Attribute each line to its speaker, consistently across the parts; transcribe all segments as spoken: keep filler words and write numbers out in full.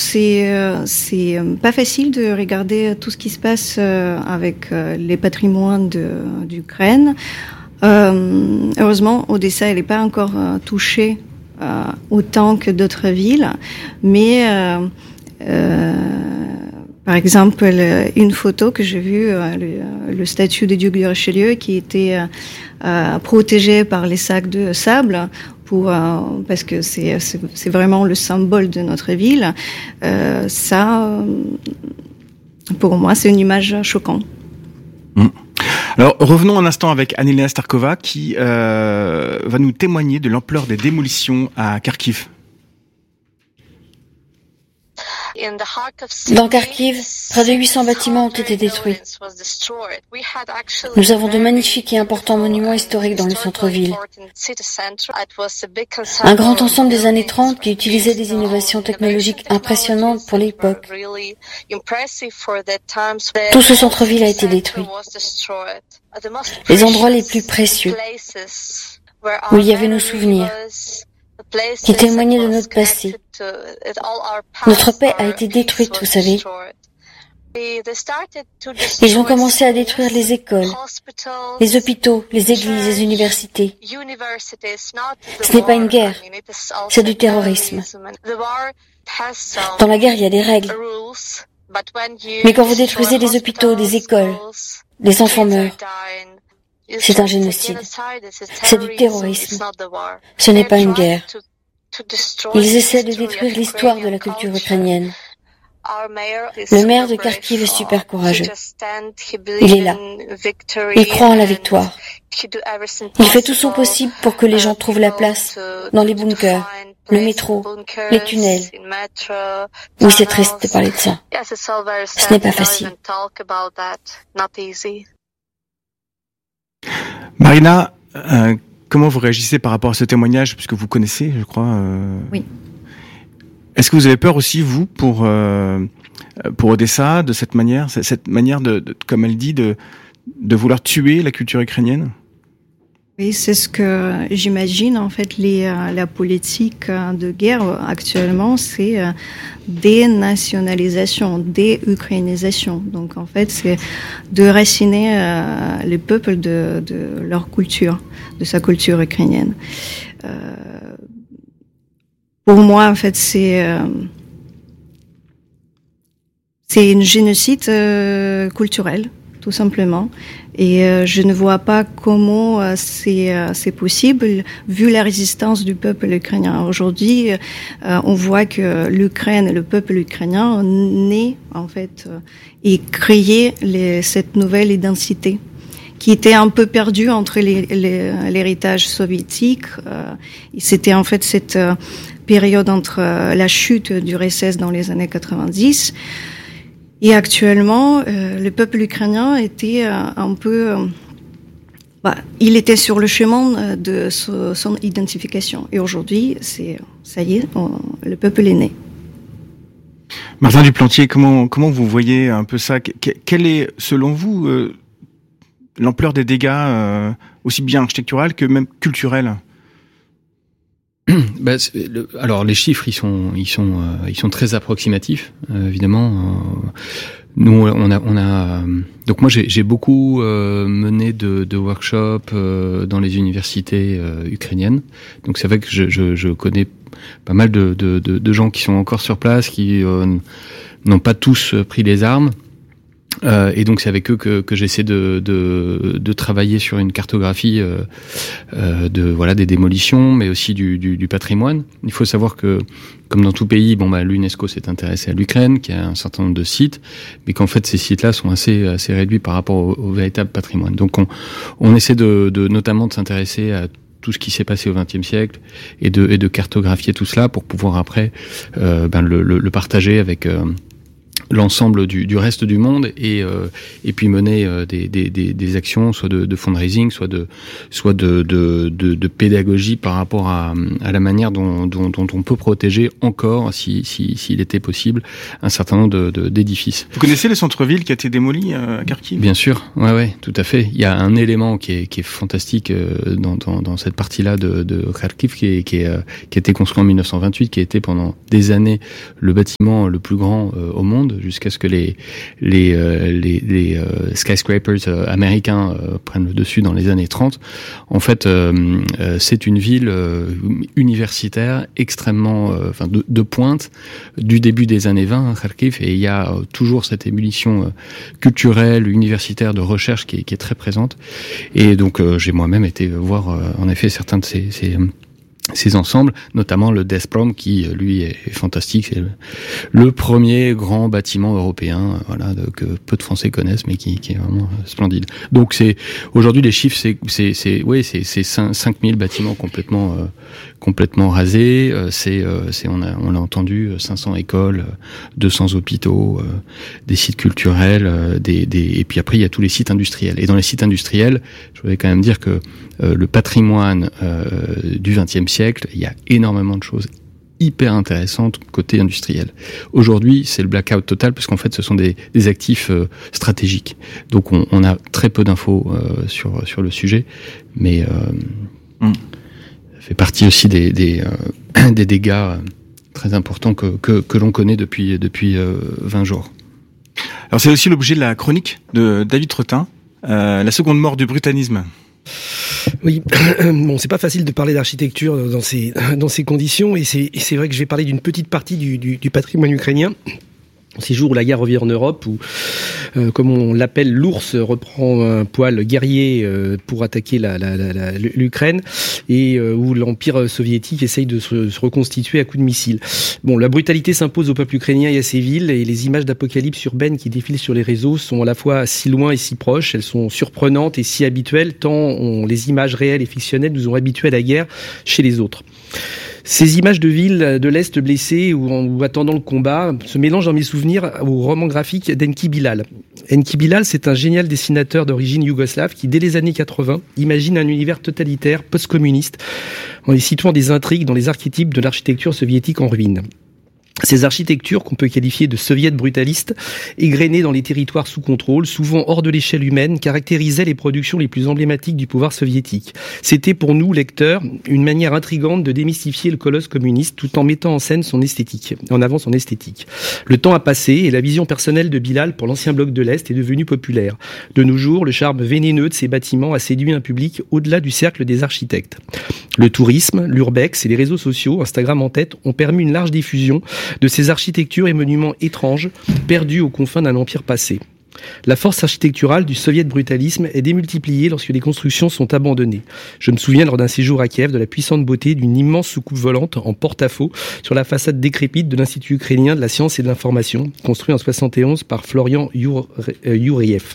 Speaker 1: c'est euh, c'est pas facile de regarder tout ce qui se passe euh, avec euh, les patrimoines de, d'Ukraine. Euh, heureusement, Odessa, elle n'est pas encore euh, touchée euh, autant que d'autres villes, mais euh, euh, par exemple, une photo que j'ai vue, le, le statue de duc de Richelieu qui était euh, protégé par les sacs de sable, pour euh, parce que c'est, c'est c'est vraiment le symbole de notre ville. Euh, ça, pour moi, c'est une image choquante.
Speaker 2: Mmh. Alors revenons un instant avec Anelina Starkova qui euh, va nous témoigner de l'ampleur des démolitions à Kharkiv.
Speaker 3: Dans Kharkiv, près de huit cents bâtiments ont été détruits. Nous avons de magnifiques et importants monuments historiques dans le centre-ville. Un grand ensemble des années trente qui utilisait des innovations technologiques impressionnantes pour l'époque. Tout ce centre-ville a été détruit. Les endroits les plus précieux, où il y avait nos souvenirs, qui témoignaient de notre passé. Notre paix a été détruite, vous savez. Ils ont commencé à détruire les écoles, les hôpitaux, les églises, les universités. Ce n'est pas une guerre, c'est du terrorisme. Dans la guerre, il y a des règles. Mais quand vous détruisez des hôpitaux, des écoles, les enfants meurent. C'est un génocide. C'est du terrorisme. Ce n'est pas une guerre. Ils essaient de détruire l'histoire de la culture ukrainienne. Le maire de Kharkiv est super courageux. Il est là. Il croit en la victoire. Il fait tout son possible pour que les gens trouvent la place dans les bunkers, le métro, les tunnels. Oui, c'est triste de parler de ça. Ce n'est pas facile.
Speaker 2: Marina, euh, comment vous réagissez par rapport à ce témoignage, puisque vous connaissez, je crois euh...
Speaker 1: Oui.
Speaker 2: Est-ce que vous avez peur aussi, vous, pour euh, pour Odessa, de cette manière, cette manière de, de comme elle dit, de de vouloir tuer la culture ukrainienne?
Speaker 1: Oui, c'est ce que j'imagine. En fait, les, euh, la politique de guerre actuellement, c'est euh, dénationalisation, déukrainisation. Donc, en fait, c'est de raciner euh, les peuples de, de leur culture, de sa culture ukrainienne. Euh, pour moi, en fait, c'est euh, c'est une génocide euh, culturel, tout simplement. Et euh, je ne vois pas comment euh, c'est, euh, c'est possible, vu la résistance du peuple ukrainien. Aujourd'hui, euh, on voit que l'Ukraine, le peuple ukrainien, naît, en fait, euh, et créé les, cette nouvelle identité, qui était un peu perdue entre les, les, l'héritage soviétique. Euh, c'était en fait cette euh, période entre euh, la chute du R S S dans les années quatre-vingt-dix. Et actuellement, euh, le peuple ukrainien était euh, un peu, euh, bah, il était sur le chemin de so, son identification. Et aujourd'hui, c'est, ça y est, on, le peuple est né.
Speaker 2: Martin Duplantier, comment comment vous voyez un peu ça? Quelle est, selon vous, euh, l'ampleur des dégâts, euh, aussi bien architecturales que même culturels?
Speaker 4: Bah, le, alors les chiffres ils sont ils sont euh, ils sont très approximatifs euh, évidemment. Euh, nous on a on a euh, donc moi j'ai j'ai beaucoup euh, mené de, de workshops euh, dans les universités euh, ukrainiennes. Donc c'est vrai que je, je je connais pas mal de de de, de gens qui sont encore sur place, qui euh, n'ont pas tous pris les armes. Euh, et donc c'est avec eux que, que j'essaie de, de, de travailler sur une cartographie euh, euh, de voilà des démolitions, mais aussi du, du, du patrimoine. Il faut savoir que, comme dans tout pays, bon bah l'UNESCO s'est intéressé à l'Ukraine, qui a un certain nombre de sites, mais qu'en fait ces sites-là sont assez assez réduits par rapport au, au véritable patrimoine. Donc on on essaie de, de notamment de s'intéresser à tout ce qui s'est passé au vingtième siècle et de et de cartographier tout cela pour pouvoir après euh, ben le, le, le partager avec euh, l'ensemble du, du reste du monde et euh, et puis mener euh, des, des des des actions soit de, de fundraising, soit de soit de de de, de pédagogie par rapport à à la manière dont dont, dont on peut protéger encore, si si s'il était possible, un certain nombre de, de d'édifices.
Speaker 2: Vous connaissez le centre-ville qui a été démoli à Kharkiv ?
Speaker 4: Bien sûr, ouais ouais, tout à fait. Il y a un élément qui est qui est fantastique dans dans dans cette partie-là de de Kharkiv qui est qui est qui a été construit en mille neuf cent vingt-huit, qui a été pendant des années le bâtiment le plus grand euh, au monde, jusqu'à ce que les les euh, les, les euh, skyscrapers euh, américains euh, prennent le dessus dans les années trente. En fait, euh, euh, c'est une ville euh, universitaire extrêmement, euh, enfin de, de pointe du début des années vingt, hein, Kharkiv, et il y a euh, toujours cette ébullition euh, culturelle, universitaire, de recherche qui est, qui est très présente. Et donc, euh, j'ai moi-même été voir, euh, en effet, certains de ces, ces ces ensembles, notamment le Desprom qui, lui, est fantastique. C'est le, le premier grand bâtiment européen, voilà, de, que peu de Français connaissent, mais qui, qui est vraiment splendide. Donc, c'est aujourd'hui les chiffres, c'est, c'est, c'est, oui, c'est, c'est cinq mille bâtiments complètement, euh, complètement rasés. Euh, c'est, euh, c'est, on a, on l'a entendu, cinq cents écoles, deux cents hôpitaux, euh, des sites culturels, euh, des, des, et puis après il y a tous les sites industriels. Et dans les sites industriels, je voudrais quand même dire que euh, le patrimoine euh, du vingtième siècle, il y a énormément de choses hyper intéressantes côté industriel. Aujourd'hui, c'est le blackout total parce qu'en fait, ce sont des, des actifs euh, stratégiques. Donc, on, on a très peu d'infos euh, sur sur le sujet, mais euh, mm. ça fait partie aussi des des, euh, des dégâts euh, très importants que que, que l'on connaît depuis depuis euh, vingt jours.
Speaker 2: Alors, c'est aussi l'objet de la chronique de David Trottin, euh, la seconde mort du brutalisme.
Speaker 5: Oui, bon, c'est pas facile de parler d'architecture dans ces dans ces conditions, et c'est et c'est vrai que je vais parler d'une petite partie du, du, du patrimoine ukrainien. Ces jours où la guerre revient en Europe, où, euh, comme on l'appelle, l'ours reprend un poil guerrier euh, pour attaquer la, la, la, la, l'Ukraine, et euh, où l'Empire soviétique essaye de se, se reconstituer à coups de missiles. Bon, la brutalité s'impose au peuple ukrainien et à ses villes, et les images d'apocalypse urbaine qui défilent sur les réseaux sont à la fois si loin et si proches. Elles sont surprenantes et si habituelles, tant on, les images réelles et fictionnelles nous ont habitués à la guerre chez les autres. Ces images de villes de l'Est blessées ou, en, ou attendant le combat se mélangent dans mes souvenirs au roman graphique d'Enki Bilal. Enki Bilal, c'est un génial dessinateur d'origine yougoslave qui, dès les années quatre-vingts, imagine un univers totalitaire, post-communiste, en y situant des intrigues dans les archétypes de l'architecture soviétique en ruine. Ces architectures, qu'on peut qualifier de soviètes brutalistes, égrenées dans les territoires sous contrôle, souvent hors de l'échelle humaine, caractérisaient les productions les plus emblématiques du pouvoir soviétique. C'était pour nous, lecteurs, une manière intrigante de démystifier le colosse communiste tout en mettant en scène son esthétique, en avant son esthétique. Le temps a passé et la vision personnelle de Bilal pour l'ancien bloc de l'Est est devenue populaire. De nos jours, le charme vénéneux de ces bâtiments a séduit un public au-delà du cercle des architectes. Le tourisme, l'urbex et les réseaux sociaux, Instagram en tête, ont permis une large diffusion de ces architectures et monuments étranges, perdus aux confins d'un empire passé. La force architecturale du soviet brutalisme est démultipliée lorsque les constructions sont abandonnées. Je me souviens lors d'un séjour à Kiev de la puissante beauté d'une immense soucoupe volante en porte-à-faux sur la façade décrépite de l'Institut ukrainien de la science et de l'information, construit en soixante et onze par Florian Youriev.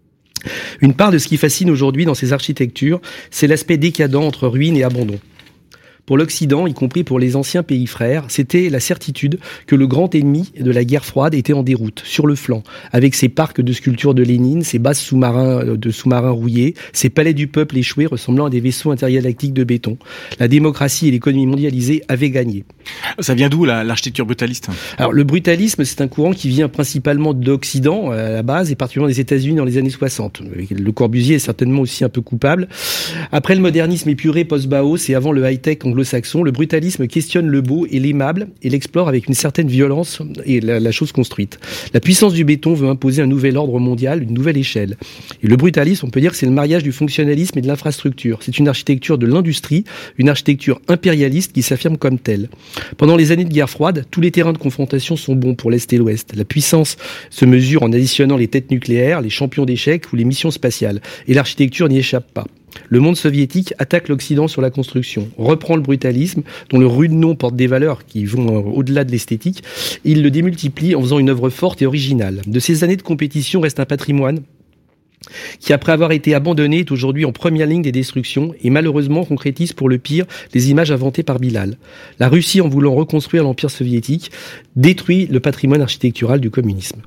Speaker 5: Une part de ce qui fascine aujourd'hui dans ces architectures, c'est l'aspect décadent entre ruines et abandon. Pour l'Occident, y compris pour les anciens pays frères, c'était la certitude que le grand ennemi de la guerre froide était en déroute, sur le flanc, avec ses parcs de sculptures de Lénine, ses bases sous-marins de sous-marins rouillés, ses palais du peuple échoués ressemblant à des vaisseaux intergalactiques de béton. La démocratie et l'économie mondialisée avaient gagné.
Speaker 2: Ça vient d'où la, l'architecture brutaliste ?
Speaker 5: Alors le brutalisme, c'est un courant qui vient principalement d'Occident à la base, et particulièrement des États-Unis dans les années soixante. Le Corbusier est certainement aussi un peu coupable. Après le modernisme épuré post-Bauhaus et avant le high-tech anglo-saxon, le brutalisme questionne le beau et l'aimable et l'explore avec une certaine violence et la, la chose construite. La puissance du béton veut imposer un nouvel ordre mondial, une nouvelle échelle. Et le brutalisme, on peut dire que c'est le mariage du fonctionnalisme et de l'infrastructure. C'est une architecture de l'industrie, une architecture impérialiste qui s'affirme comme telle. Pendant les années de guerre froide, tous les terrains de confrontation sont bons pour l'Est et l'Ouest. La puissance se mesure en additionnant les têtes nucléaires, les champions d'échecs ou les missions spatiales. Et l'architecture n'y échappe pas. Le monde soviétique attaque l'Occident sur la construction, reprend le brutalisme, dont le rude nom porte des valeurs qui vont au-delà de l'esthétique, et il le démultiplie en faisant une œuvre forte et originale. De ces années de compétition reste un patrimoine qui après avoir été abandonnée est aujourd'hui en première ligne des destructions et malheureusement concrétise pour le pire les images inventées par Bilal. La Russie, en voulant reconstruire l'Empire soviétique, détruit le patrimoine architectural du communisme.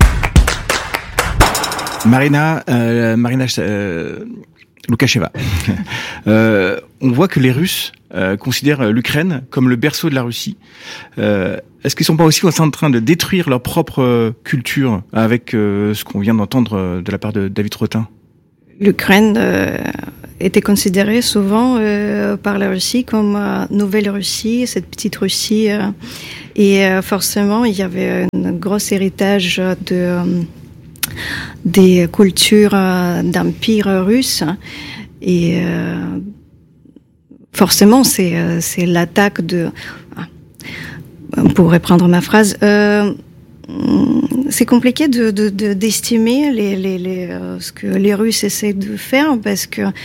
Speaker 2: Marina, euh, Marina euh, Loukacheva, euh, on voit que les Russes euh, considèrent l'Ukraine comme le berceau de la Russie. Euh, est-ce qu'ils sont pas aussi en train de détruire leur propre culture avec euh, ce qu'on vient d'entendre de la part de David Rotin ?
Speaker 1: L'Ukraine euh, était considérée souvent euh, par la Russie comme euh, Nouvelle Russie, cette petite Russie. Euh, et euh, forcément, il y avait un gros héritage de... Euh, des cultures euh, d'empire russe et euh, forcément c'est euh, c'est l'attaque de ah, pour reprendre ma phrase euh, c'est compliqué de, de, de d'estimer les les les euh, ce que les Russes essaient de faire parce que euh,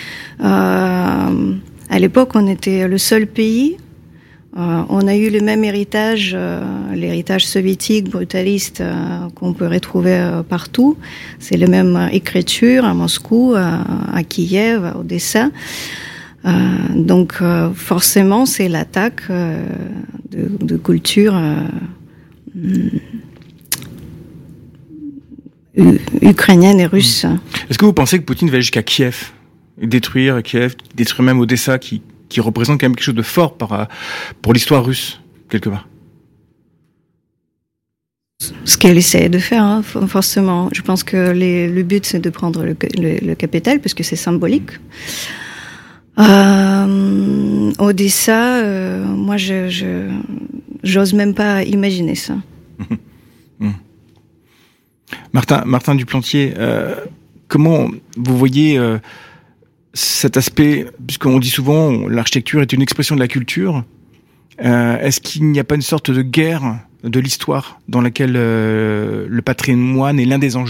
Speaker 1: à l'époque on était le seul pays. Euh, on a eu le même héritage, euh, l'héritage soviétique, brutaliste, euh, qu'on peut retrouver euh, partout. C'est la même écriture à Moscou, à, à Kiev, à Odessa. Euh, donc euh, forcément, c'est l'attaque euh, de, de culture euh, u- ukrainienne et russe.
Speaker 2: Est-ce que vous pensez que Poutine va jusqu'à Kiev, détruire Kiev, détruire même Odessa, qui qui représente quand même quelque chose de fort par, pour l'histoire russe, quelque part?
Speaker 1: Ce qu'elle essaie de faire, hein, forcément. Je pense que les, le but, c'est de prendre le, le, le capital, parce que c'est symbolique. Euh, Odessa, euh, moi, je, je, j'ose même pas imaginer ça.
Speaker 2: Martin, Martin Duplantier, euh, comment vous voyez... Euh, cet aspect, puisqu'on dit souvent l'architecture est une expression de la culture, euh, est-ce qu'il n'y a pas une sorte de guerre de l'histoire dans laquelle euh, le patrimoine est l'un des enjeux ?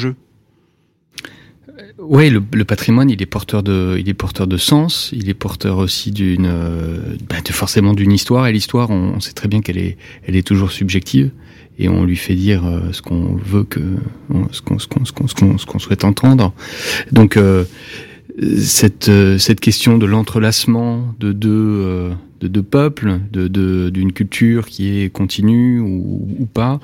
Speaker 4: Oui, le, le patrimoine, il est porteur de, il est porteur de sens, il est porteur aussi d'une, euh, bah, de forcément d'une histoire. Et l'histoire, on, on sait très bien qu'elle est, elle est toujours subjective. Et on lui fait dire euh, ce qu'on veut que, ce qu'on, ce qu'on, ce qu'on, ce qu'on, ce qu'on souhaite entendre. Donc, euh, cette cette question de l'entrelacement de deux euh, de deux peuples, de, de d'une culture qui est continue ou, ou pas,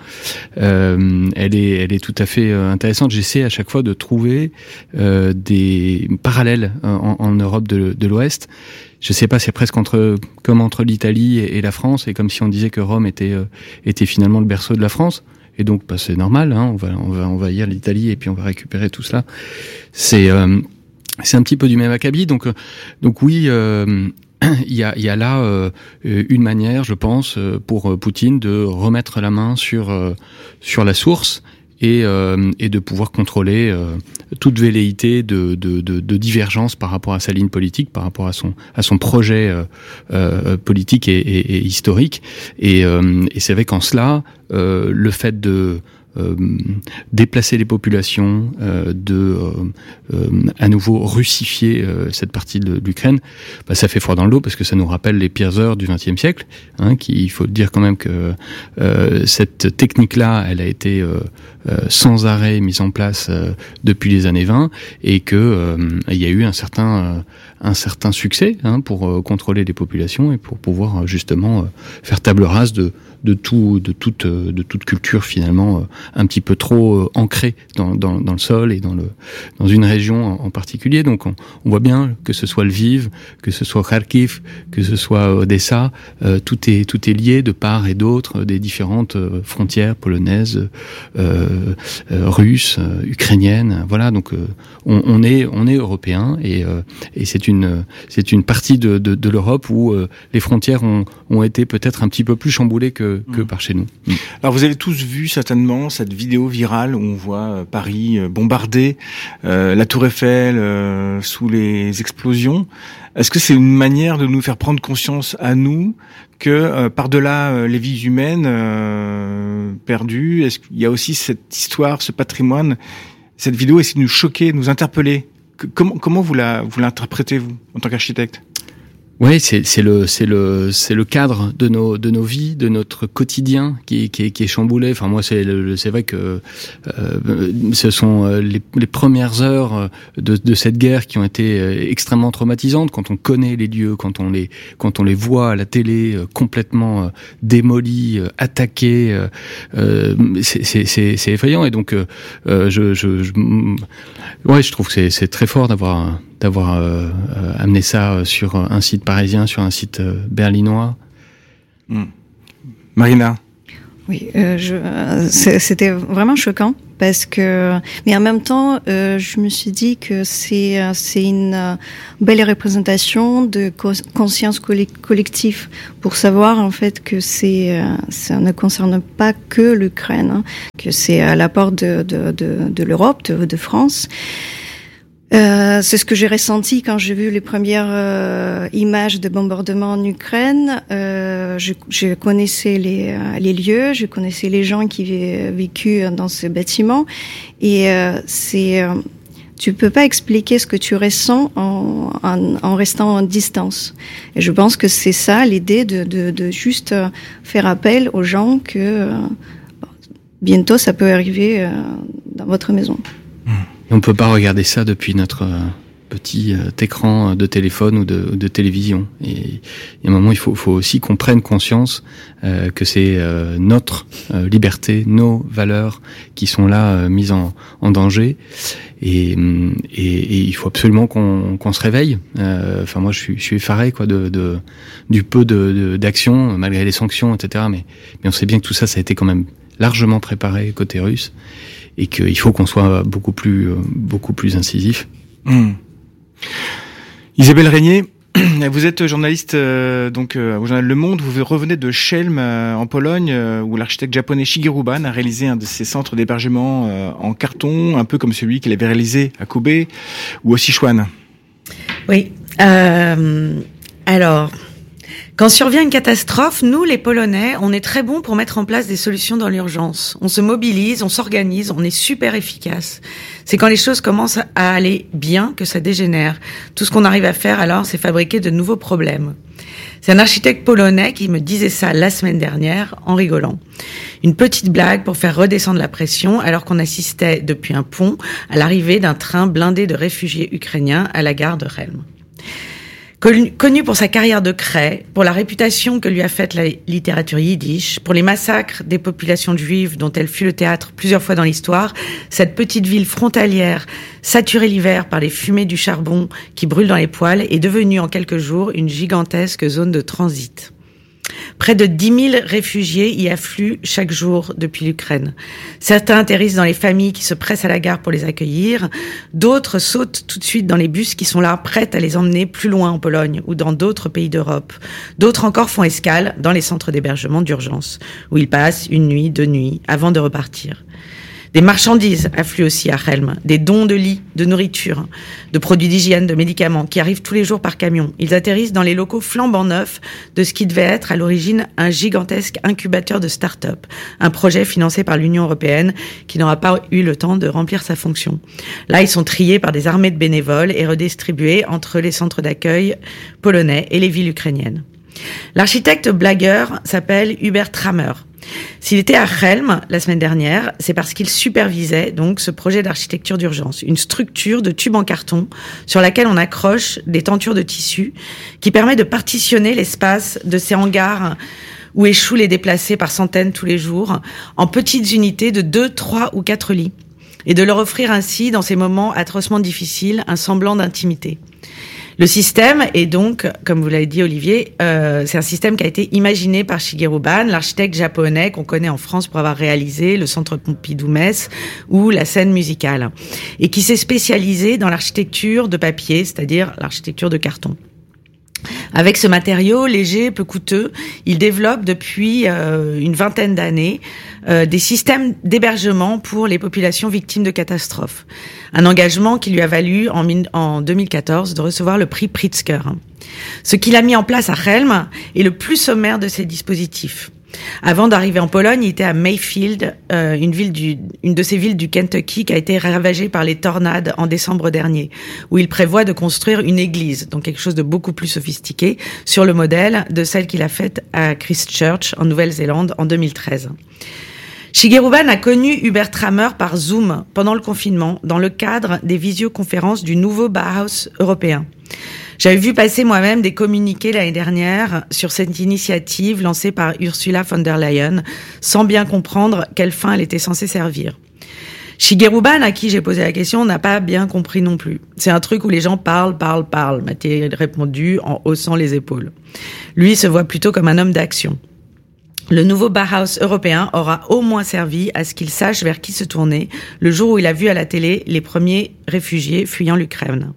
Speaker 4: euh, elle est elle est tout à fait intéressante. J'essaie à chaque fois de trouver euh, des parallèles en, en Europe de, de l'Ouest. Je sais pas, c'est presque entre comme entre l'Italie et, et la France, et comme si on disait que Rome était euh, était finalement le berceau de la France. Et donc, bah, c'est normal, hein, on va on va envahir l'Italie et puis on va récupérer tout cela. C'est euh, C'est un petit peu du même acabit, donc donc oui, euh, il y a il y a là euh, une manière, je pense, pour Poutine de remettre la main sur euh, sur la source et euh, et de pouvoir contrôler euh, toute velléité de, de de de divergence par rapport à sa ligne politique, par rapport à son à son projet euh, euh, politique et, et, et historique. Et euh, et c'est vrai qu'en cela, euh, le fait de Euh, déplacer les populations, euh, de euh, euh, à nouveau russifier euh, cette partie de, de l'Ukraine, bah, ça fait froid dans le dos parce que ça nous rappelle les pires heures du vingtième siècle. Hein, qui, il faut dire quand même que euh, cette technique-là, elle a été euh, euh, sans arrêt mise en place euh, depuis les années vingt, et que euh, il y a eu un certain euh, un certain succès hein, pour euh, contrôler les populations et pour pouvoir justement euh, faire table rase de de tout, de toute, de toute culture finalement un petit peu trop ancrée dans, dans, dans le sol et dans le, dans une région en, en particulier. Donc on, on voit bien que ce soit Lviv, que ce soit Kharkiv, que ce soit Odessa, euh, tout est, tout est lié de part et d'autre des différentes frontières polonaises, euh, euh, russes, euh, ukrainiennes. Voilà, donc euh, on, on est, on est européen et, euh, et c'est une, c'est une partie de, de, de l'Europe où euh, les frontières ont, ont été peut-être un petit peu plus chamboulées que que par chez nous.
Speaker 2: Alors vous avez tous vu certainement cette vidéo virale où on voit Paris bombardé, euh, la Tour Eiffel euh, sous les explosions. Est-ce que c'est une manière de nous faire prendre conscience à nous que euh, par-delà euh, les vies humaines euh, perdues, est-ce qu'il y a aussi cette histoire, ce patrimoine? Cette vidéo essaie de nous choquer, de nous interpeller. Que, comment comment vous la vous l'interprétez vous en tant qu'architecte?
Speaker 4: Ouais, c'est c'est le c'est le c'est le cadre de nos de nos vies, de notre quotidien qui qui est, qui est chamboulé. Enfin moi c'est le, c'est vrai que euh, ce sont les, les premières heures de de cette guerre qui ont été extrêmement traumatisantes quand on connaît les lieux, quand on les quand on les voit à la télé complètement démolis, attaqués. Euh, c'est c'est c'est c'est effrayant et donc euh, je je, je ouais je trouve que c'est c'est très fort d'avoir d'avoir euh, euh, amené ça sur un site parisien, sur un site euh, berlinois.
Speaker 2: Mmh. Marina.
Speaker 1: Oui, euh, je, c'était vraiment choquant parce que, mais en même temps, euh, je me suis dit que c'est c'est une belle représentation de conscience collective pour savoir en fait que c'est ça ne concerne pas que l'Ukraine, hein, que c'est à la porte de de de, de l'Europe, de, de France. Euh, c'est ce que j'ai ressenti quand j'ai vu les premières euh, images de bombardement en Ukraine. Euh, je, je connaissais les, euh, les lieux, je connaissais les gens qui avaient vécu dans ce bâtiment, et euh, c'est, euh, tu peux pas expliquer ce que tu ressens en, en, en restant en distance. Et je pense que c'est ça l'idée de, de, de juste faire appel aux gens que euh, bientôt ça peut arriver euh, dans votre maison.
Speaker 4: Mmh. On peut pas regarder ça depuis notre euh, petit euh, écran de téléphone ou de, de télévision. Et, et à un moment, il faut, faut aussi qu'on prenne conscience euh, que c'est euh, notre euh, liberté, nos valeurs qui sont là euh, mises en, en danger. Et, et, et il faut absolument qu'on, qu'on se réveille. Euh, enfin, moi, je suis, je suis effaré quoi de, de du peu de, de d'action malgré les sanctions, et cetera. Mais, mais on sait bien que tout ça, ça a été quand même largement préparé côté russe. Et qu'il faut qu'on soit beaucoup plus, beaucoup plus incisif.
Speaker 2: Mmh. Isabelle Régnier, vous êtes journaliste euh, donc euh, au journal Le Monde. Vous revenez de Chelm euh, en Pologne, euh, où l'architecte japonais Shigeru Ban a réalisé un de ses centres d'hébergement euh, en carton, un peu comme celui qu'il avait réalisé à Kobe ou au Sichuan.
Speaker 6: Oui. Euh, alors. Quand survient une catastrophe, nous, les Polonais, on est très bons pour mettre en place des solutions dans l'urgence. On se mobilise, on s'organise, on est super efficace. C'est quand les choses commencent à aller bien que ça dégénère. Tout ce qu'on arrive à faire, alors, c'est fabriquer de nouveaux problèmes. C'est un architecte polonais qui me disait ça la semaine dernière, en rigolant. Une petite blague pour faire redescendre la pression, alors qu'on assistait depuis un pont à l'arrivée d'un train blindé de réfugiés ukrainiens à la gare de Chelm. Connu pour sa carrière de craie, pour la réputation que lui a faite la littérature yiddish, pour les massacres des populations juives dont elle fut le théâtre plusieurs fois dans l'histoire, cette petite ville frontalière, saturée l'hiver par les fumées du charbon qui brûlent dans les poêles, est devenue en quelques jours une gigantesque zone de transit. Près de dix mille réfugiés y affluent chaque jour depuis l'Ukraine. Certains atterrissent dans les familles qui se pressent à la gare pour les accueillir. D'autres sautent tout de suite dans les bus qui sont là, prêts à les emmener plus loin en Pologne ou dans d'autres pays d'Europe. D'autres encore font escale dans les centres d'hébergement d'urgence, où ils passent une nuit, deux nuits, avant de repartir. Des marchandises affluent aussi à Chelm, des dons de lits, de nourriture, de produits d'hygiène, de médicaments qui arrivent tous les jours par camion. Ils atterrissent dans les locaux flambant neufs de ce qui devait être à l'origine un gigantesque incubateur de start-up, un projet financé par l'Union européenne qui n'aura pas eu le temps de remplir sa fonction. Là, ils sont triés par des armées de bénévoles et redistribués entre les centres d'accueil polonais et les villes ukrainiennes. L'architecte blagueur s'appelle Hubert Trammer. S'il était à Chelm la semaine dernière, c'est parce qu'il supervisait donc ce projet d'architecture d'urgence, une structure de tubes en carton sur laquelle on accroche des tentures de tissu qui permet de partitionner l'espace de ces hangars où échouent les déplacés par centaines tous les jours en petites unités de deux, trois ou quatre lits et de leur offrir ainsi, dans ces moments atrocement difficiles, un semblant d'intimité. Le système est donc, comme vous l'avez dit Olivier, euh, c'est un système qui a été imaginé par Shigeru Ban, l'architecte japonais qu'on connaît en France pour avoir réalisé le Centre Pompidou-Metz ou la scène musicale, et qui s'est spécialisé dans l'architecture de papier, c'est-à-dire l'architecture de carton. Avec ce matériau léger, peu coûteux, il développe depuis euh, une vingtaine d'années euh, des systèmes d'hébergement pour les populations victimes de catastrophes. Un engagement qui lui a valu en, en deux mille quatorze de recevoir le prix Pritzker. Ce qu'il a mis en place à Chelm est le plus sommaire de ces dispositifs. Avant d'arriver en Pologne, il était à Mayfield, euh, une ville du, une de ces villes du Kentucky qui a été ravagée par les tornades en décembre dernier, où il prévoit de construire une église, donc quelque chose de beaucoup plus sophistiqué, sur le modèle de celle qu'il a faite à Christchurch, en Nouvelle-Zélande, en deux mille treize. Shigeru Ban a connu Hubert Trammer par Zoom pendant le confinement, dans le cadre des visioconférences du nouveau Bauhaus européen. J'avais vu passer moi-même des communiqués l'année dernière sur cette initiative lancée par Ursula von der Leyen, sans bien comprendre quelle fin elle était censée servir. Shigeru Ban, à qui j'ai posé la question, n'a pas bien compris non plus. C'est un truc où les gens parlent, parlent, parlent, m'a-t-il répondu en haussant les épaules. Lui se voit plutôt comme un homme d'action. Le nouveau Bauhaus européen aura au moins servi à ce qu'il sache vers qui se tourner le jour où il a vu à la télé les premiers réfugiés fuyant l'Ukraine.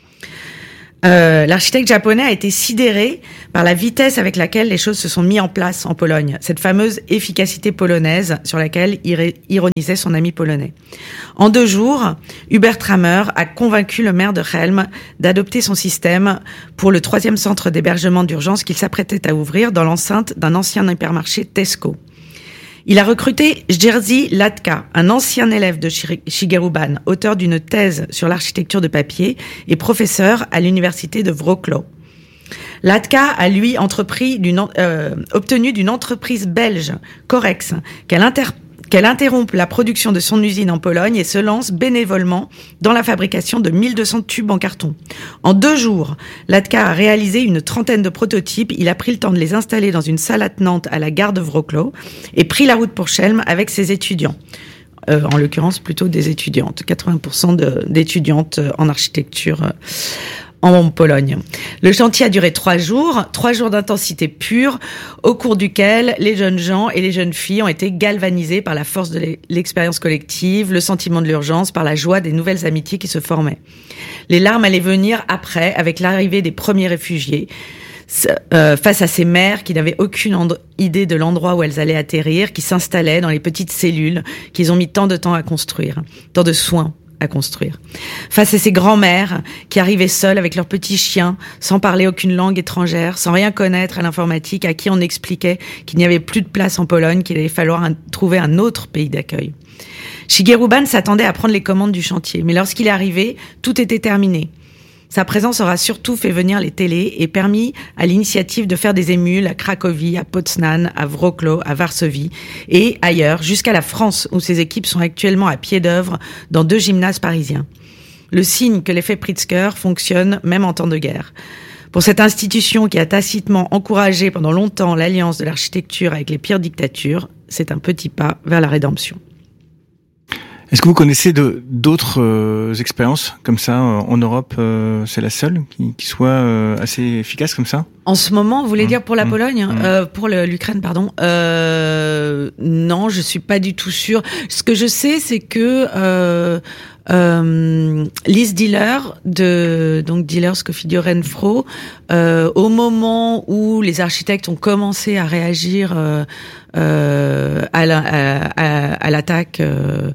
Speaker 6: Euh, l'architecte japonais a été sidéré par la vitesse avec laquelle les choses se sont mises en place en Pologne, cette fameuse efficacité polonaise sur laquelle ironisait son ami polonais. En deux jours, Hubert Trammer a convaincu le maire de Chelm d'adopter son système pour le troisième centre d'hébergement d'urgence qu'il s'apprêtait à ouvrir dans l'enceinte d'un ancien hypermarché Tesco. Il a recruté Jerzy Latka, un ancien élève de Shigeru Ban, auteur d'une thèse sur l'architecture de papier et professeur à l'université de Wrocław. Latka a, lui, entrepris d'une, euh, obtenu d'une entreprise belge, Corex, qu'elle, inter, qu'elle interrompe la production de son usine en Pologne et se lance bénévolement dans la fabrication de mille deux cents tubes en carton. En deux jours, Latka a réalisé une trentaine de prototypes. Il a pris le temps de les installer dans une salle attenante à la gare de Wrocław et pris la route pour Chelm avec ses étudiants. Euh, en l'occurrence, plutôt des étudiantes. quatre-vingts pour cent de, d'étudiantes en architecture euh, en Pologne. Le chantier a duré trois jours, trois jours d'intensité pure, au cours duquel les jeunes gens et les jeunes filles ont été galvanisés par la force de l'expérience collective, le sentiment de l'urgence, par la joie des nouvelles amitiés qui se formaient. Les larmes allaient venir après, avec l'arrivée des premiers réfugiés, euh, face à ces mères qui n'avaient aucune and- idée de l'endroit où elles allaient atterrir, qui s'installaient dans les petites cellules qu'ils ont mis tant de temps à construire, tant de soins à construire. Face à ces grands-mères qui arrivaient seules avec leurs petits chiens, sans parler aucune langue étrangère, sans rien connaître à l'informatique, à qui on expliquait qu'il n'y avait plus de place en Pologne, qu'il allait falloir un, trouver un autre pays d'accueil. Shigeru Ban s'attendait à prendre les commandes du chantier, mais lorsqu'il est arrivé, tout était terminé. Sa présence aura surtout fait venir les télés et permis à l'initiative de faire des émules à Cracovie, à Poznań, à Wrocław, à Varsovie et ailleurs, jusqu'à la France, où ses équipes sont actuellement à pied d'œuvre dans deux gymnases parisiens. Le signe que l'effet Pritzker fonctionne même en temps de guerre. Pour cette institution qui a tacitement encouragé pendant longtemps l'alliance de l'architecture avec les pires dictatures, c'est un petit pas vers la rédemption.
Speaker 2: Est-ce que vous connaissez de, d'autres euh, expériences comme ça euh, en Europe euh, c'est la seule qui, qui soit euh, assez efficace comme ça?
Speaker 6: En ce moment, vous voulez mmh. dire pour la mmh. Pologne, mmh. Euh, pour le, l'Ukraine, pardon. Euh, non, je suis pas du tout sûre. Ce que je sais, c'est que euh, euh, Lise Diller de donc Diller Scofidio Renfro, euh, au moment où les architectes ont commencé à réagir euh, euh, à, la, à, à, à l'attaque. Euh,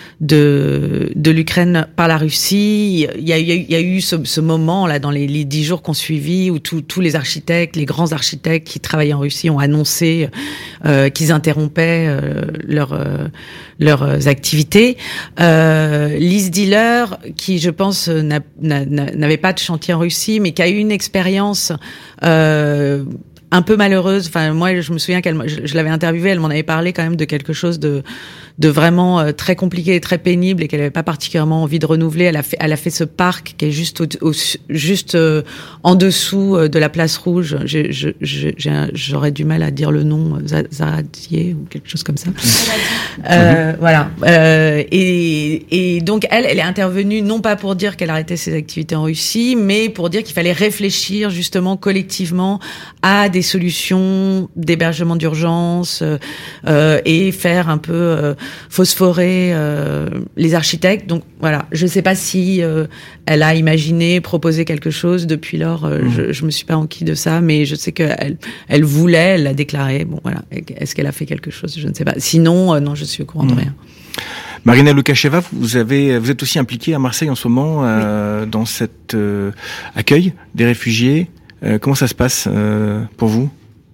Speaker 6: de de l'Ukraine par la Russie, il y a, il y a, il y a eu ce, ce moment là dans les, les dix jours qu'on suivi où tous tous les architectes, les grands architectes qui travaillaient en Russie ont annoncé euh, qu'ils interrompaient euh, leurs euh, leurs activités. Euh, Lise Diller, qui je pense n'a, n'a, n'avait pas de chantier en Russie, mais qui a eu une expérience euh, un peu malheureuse. Enfin, moi, je me souviens qu'elle, je, je l'avais interviewée, elle m'en avait parlé quand même de quelque chose de de vraiment euh, très compliqué et très pénible et qu'elle n'avait pas particulièrement envie de renouveler. Elle a fait, elle a fait ce parc qui est juste au, au, juste euh, en dessous euh, de la place Rouge. J'ai, je, je, j'ai, j'aurais du mal à dire le nom, Zaradier ou quelque chose comme ça. Euh, mmh. Voilà. Euh, et, et donc elle, elle est intervenue non pas pour dire qu'elle arrêtait ses activités en Russie, mais pour dire qu'il fallait réfléchir justement collectivement à des solutions d'hébergement d'urgence euh, et faire un peu euh, phosphorer euh, les architectes. Donc voilà, je ne sais pas si euh, elle a imaginé, proposé quelque chose. Depuis lors, euh, mmh. je, je me suis pas enquis de ça, mais je sais qu'elle elle voulait, elle l'a déclaré. Bon voilà, est-ce qu'elle a fait quelque chose? Je ne sais pas. Sinon, euh, non, je suis au courant mmh. de rien.
Speaker 2: Marina Lukasheva, vous avez, vous êtes aussi impliquée à Marseille en ce moment euh, oui. dans cet euh, accueil des réfugiés. Euh, comment ça se passe euh, pour vous?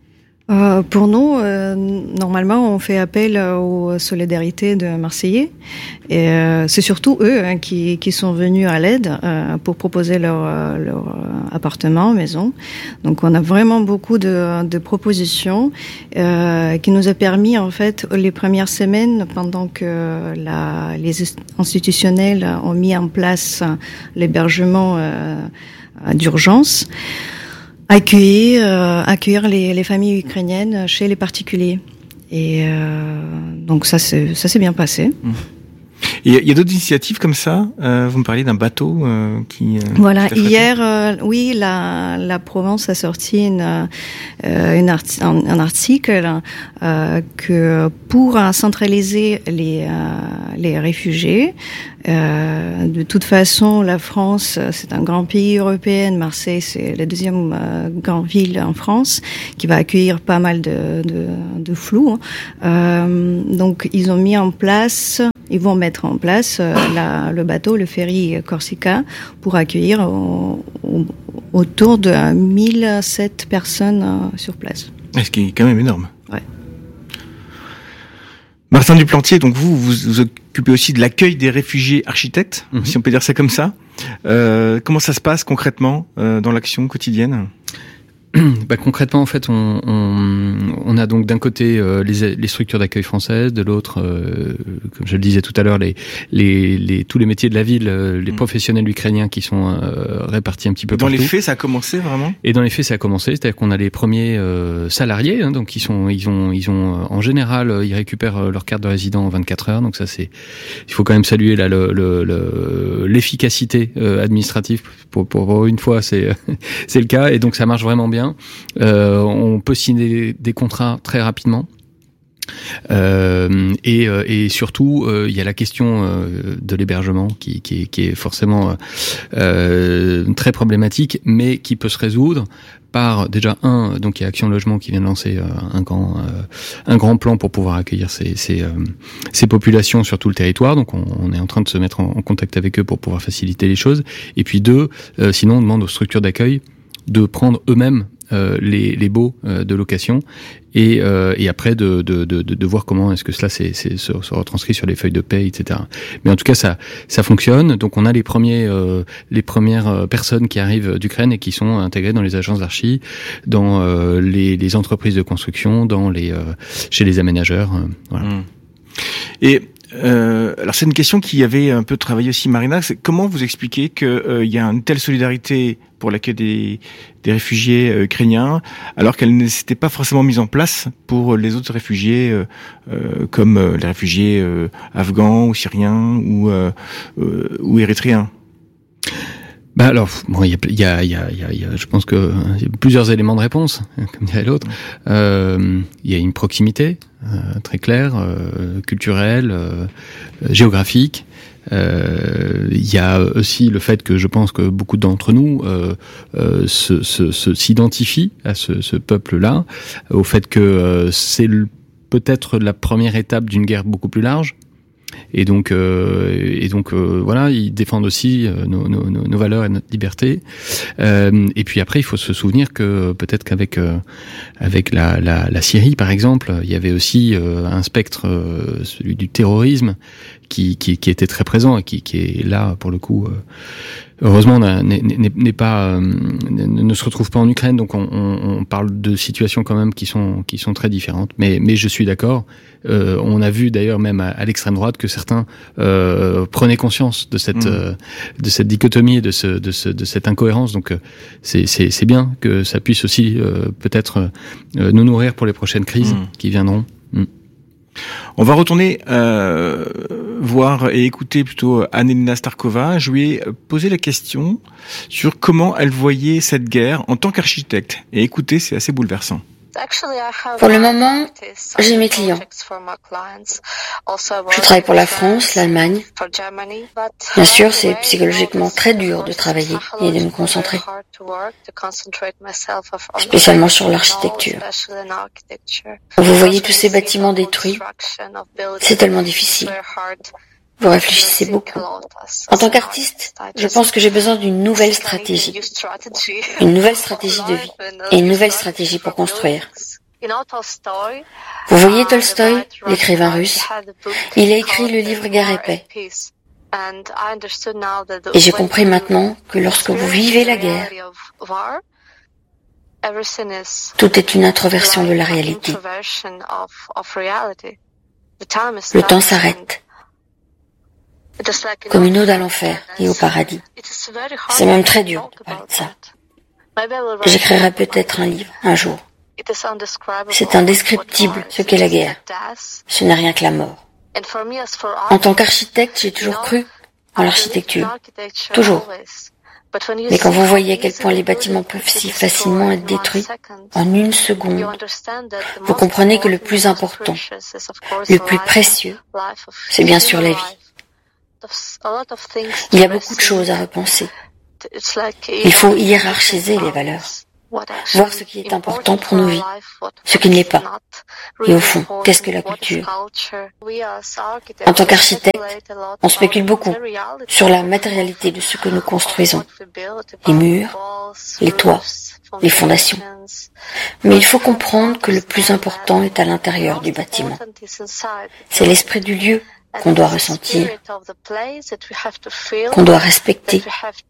Speaker 1: Euh, pour nous, euh, normalement, on fait appel aux solidarités de Marseillais. Et euh, c'est surtout eux hein, qui, qui sont venus à l'aide euh, pour proposer leur, leur appartement, maison. Donc, on a vraiment beaucoup de, de propositions euh, qui nous a permis, en fait, les premières semaines, pendant que la, les institutionnels ont mis en place l'hébergement euh, d'urgence, accueillir, euh, accueillir les, les familles ukrainiennes chez les particuliers. Et euh, donc ça, c'est, ça s'est bien passé.
Speaker 2: Mmh. Il y a, a d'autres initiatives comme ça. Euh, vous me parliez d'un bateau euh, qui. Euh,
Speaker 1: voilà. Hier, euh, oui, la, la Provence a sorti une, euh, une arti- un, un article euh, que pour centraliser les euh, les réfugiés. Euh, de toute façon, la France, c'est un grand pays européen. Marseille, c'est la deuxième euh, grande ville en France qui va accueillir pas mal de, de, de flou. Hein. Euh, donc, ils ont mis en place, ils vont mettre en place euh, la, le bateau, le ferry Corsica, pour accueillir au, au, autour de mille sept personnes euh, sur place.
Speaker 2: Ce qui est quand même énorme.
Speaker 1: Ouais.
Speaker 2: Martin Duplantier, donc vous, vous vous occupez aussi de l'accueil des réfugiés architectes, mmh. si on peut dire ça comme ça. Euh, comment ça se passe concrètement euh, dans l'action quotidienne ?
Speaker 4: Bah, concrètement, en fait, on, on, on a donc d'un côté euh, les, les structures d'accueil françaises, de l'autre, euh, comme je le disais tout à l'heure, les, les, les, tous les métiers de la ville, euh, les mmh. professionnels ukrainiens qui sont euh, répartis un petit peu
Speaker 2: dans
Speaker 4: partout.
Speaker 2: Dans les faits, ça a commencé vraiment ?
Speaker 4: Et dans les faits, ça a commencé, c'est-à-dire qu'on a les premiers euh, salariés, hein, donc ils sont, ils ont, ils ont, en général, ils récupèrent leur carte de résident en vingt-quatre heures. Donc ça, c'est, il faut quand même saluer là le, le, le l'efficacité euh, administrative. Pour, pour, pour une fois, c'est, c'est le cas, et donc ça marche vraiment bien. Euh, on peut signer des contrats très rapidement. Euh, et, et surtout, euh, il y a la question euh, de l'hébergement qui, qui, qui est forcément euh, très problématique, mais qui peut se résoudre par déjà un, donc il y a Action Logement qui vient de lancer euh, un grand euh, un grand plan pour pouvoir accueillir ces ces, euh, ces populations sur tout le territoire. Donc on, on est en train de se mettre en, en contact avec eux pour pouvoir faciliter les choses. Et puis deux, euh, sinon on demande aux structures d'accueil de prendre eux-mêmes euh, les, les baux euh, de location et, euh, et après de, de, de, de voir comment est-ce que cela c'est, c'est, se, se retranscrit sur les feuilles de paie, et cetera. Mais en tout cas, ça, ça fonctionne. Donc on a les premiers, euh, les premières personnes qui arrivent d'Ukraine et qui sont intégrées dans les agences d'archi, dans euh, les, les entreprises de construction, dans les, euh, chez les aménageurs. Euh, voilà.
Speaker 2: Mmh. Et Euh, alors c'est une question qui avait un peu travaillé aussi Marina, c'est comment vous expliquez qu'il euh, y a une telle solidarité pour l'accueil des, des réfugiés euh, ukrainiens alors qu'elle ne s'était pas forcément mise en place pour les autres réfugiés euh, euh, comme euh, les réfugiés euh, afghans ou syriens ou, euh, euh, ou érythréens?
Speaker 4: Bah alors, bon, il y a, il y a, il y a, il y a, je pense que il y a plusieurs éléments de réponse, comme dirait l'autre. Euh, il y a une proximité euh, très claire, euh, culturelle, euh, géographique. Euh, il y a aussi le fait que je pense que beaucoup d'entre nous euh, euh, se, se, se s'identifient à ce, ce peuple-là, au fait que euh, c'est le, peut-être la première étape d'une guerre beaucoup plus large. Et donc, euh, et donc euh, voilà, ils défendent aussi euh, nos, nos, nos valeurs et notre liberté. Euh, et puis après, il faut se souvenir que peut-être qu'avec euh, avec la, la, la Syrie, par exemple, il y avait aussi euh, un spectre, euh, celui du terrorisme, qui, qui, qui était très présent et qui, qui est là pour le coup. Euh, heureusement, n'est, n'est, n'est pas, euh, ne se retrouve pas en Ukraine, donc on, on, on parle de situations quand même qui sont qui sont très différentes. Mais mais je suis d'accord. Euh, on a vu d'ailleurs même à, à l'extrême droite que certains euh, prenaient conscience de cette mmh. euh, de cette dichotomie et de ce de ce de cette incohérence. Donc euh, c'est c'est c'est bien que ça puisse aussi euh, peut-être euh, nous nourrir pour les prochaines crises mmh. qui viendront. Mmh.
Speaker 2: On va retourner euh, voir et écouter plutôt Anelina Starkova. Je lui ai posé la question sur comment elle voyait cette guerre en tant qu'architecte. Et écoutez, c'est assez bouleversant.
Speaker 3: Pour le moment, j'ai mes clients. Je travaille pour la France, l'Allemagne. Bien sûr, c'est psychologiquement très dur de travailler et de me concentrer, spécialement sur l'architecture. Vous voyez tous ces bâtiments détruits, c'est tellement difficile. Vous réfléchissez beaucoup. En tant qu'artiste, je pense que j'ai besoin d'une nouvelle stratégie. Une nouvelle stratégie de vie et une nouvelle stratégie pour construire. Vous voyez Tolstoï, l'écrivain russe, il a écrit le livre Guerre et paix. Et j'ai compris maintenant que lorsque vous vivez la guerre, tout est une introversion de la réalité. Le temps s'arrête, comme une ode à l'enfer et au paradis. C'est même très dur de parler de ça. J'écrirai peut-être un livre, un jour. C'est indescriptible ce qu'est la guerre. Ce n'est rien que la mort. En tant qu'architecte, j'ai toujours cru en l'architecture. Toujours. Mais quand vous voyez à quel point les bâtiments peuvent si facilement être détruits en une seconde, vous comprenez que le plus important, le plus précieux, c'est bien sûr la vie. Il y a beaucoup de choses à repenser. Il faut hiérarchiser les valeurs, voir ce qui est important pour nos vies, ce qui ne l'est pas. Et au fond, qu'est-ce que la culture? En tant qu'architecte, on spécule beaucoup sur la matérialité de ce que nous construisons. Les murs, les toits, les fondations. Mais il faut comprendre que le plus important est à l'intérieur du bâtiment. C'est l'esprit du lieu qu'on doit ressentir, qu'on doit respecter.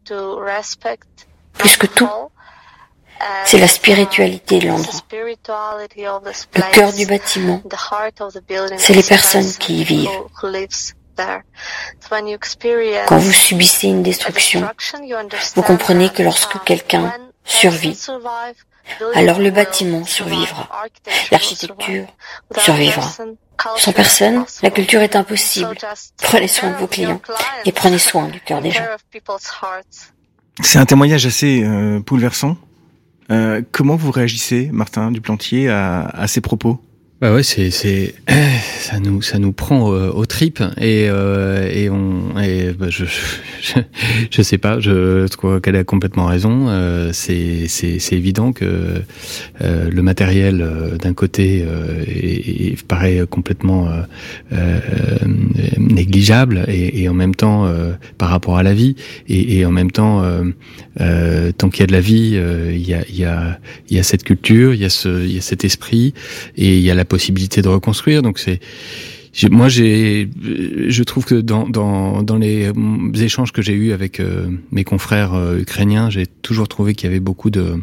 Speaker 3: Plus que tout, c'est la spiritualité de l'endroit. Le cœur du bâtiment, c'est les personnes qui y vivent. Quand vous subissez une destruction, vous comprenez que lorsque quelqu'un survit, alors le bâtiment survivra, l'architecture survivra. Sans personne, la culture est impossible. Prenez soin de vos clients et prenez soin du cœur des gens.
Speaker 2: C'est un témoignage assez euh, bouleversant. Euh, comment vous réagissez, Martin Duplantier, à, à ces propos ?
Speaker 4: Bah ouais, c'est c'est ça nous ça nous prend euh, aux tripes et euh, et on et bah, je, je je sais pas, je crois qu'elle a complètement raison. Euh, c'est c'est c'est évident que euh, le matériel euh, d'un côté euh, est, est, paraît complètement euh, euh, négligeable et, et en même temps euh, par rapport à la vie et, et en même temps euh, euh, tant qu'il y a de la vie, euh, il y a il y a il y a cette culture, il y a ce il y a cet esprit et il y a la possibilité de reconstruire. Donc c'est, j'ai, moi j'ai, je trouve que dans dans dans les échanges que j'ai eus avec euh, mes confrères euh, ukrainiens, j'ai toujours trouvé qu'il y avait beaucoup de